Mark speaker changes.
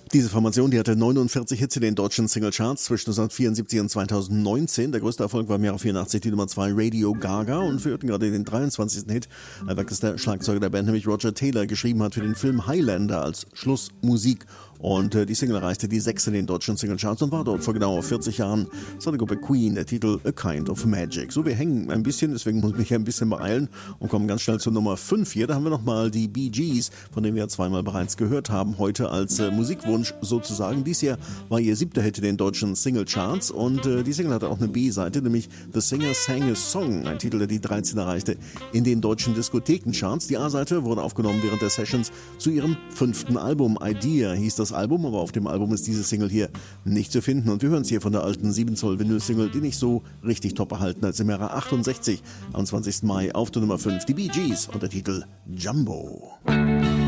Speaker 1: Diese Formation, die hatte 49 Hits in den deutschen Singlecharts zwischen 1974 und 2019. Der größte Erfolg war im Jahre 84 die Nummer 2 Radio Gaga und wir hörten gerade den 23. Hit, welches der Schlagzeuger der Band, nämlich Roger Taylor, geschrieben hat für den Film Highlander als Schlussmusik. Und die Single erreichte die 6 in den deutschen Singlecharts und war dort vor genau 40 Jahren. Das war die Gruppe Queen, der Titel A Kind of Magic. So, wir hängen ein bisschen, deswegen muss ich mich ein bisschen beeilen und kommen ganz schnell zur Nummer 5 hier. Da haben wir nochmal die Bee Gees, von denen wir ja zweimal bereits gehört haben, heute als Musikwunsch sozusagen. Dies hier war ihr 7. Hit in den deutschen Singlecharts und die Single hatte auch eine B-Seite, nämlich The Singer Sang a Song, ein Titel, der die 13 erreichte in den deutschen Diskothekencharts. Die A-Seite wurde aufgenommen während der Sessions zu ihrem 5. Album. Idea hieß das Album, aber auf dem Album ist diese Single hier nicht zu finden und wir hören es hier von der alten 7-Zoll Vinyl-Single, die nicht so richtig top erhalten als im Jahre 68, am 20. Mai auf der Nummer 5, die Bee Gees und der Titel Jumbo.